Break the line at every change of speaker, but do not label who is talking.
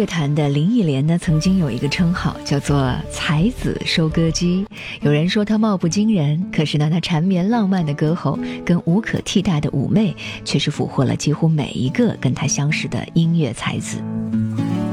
乐坛的林忆莲呢，曾经有一个称号叫做才子收割机。有人说她貌不惊人，可是呢，她缠绵浪漫的歌喉跟无可替代的妩媚，却是俘获了几乎每一个跟她相识的音乐才子。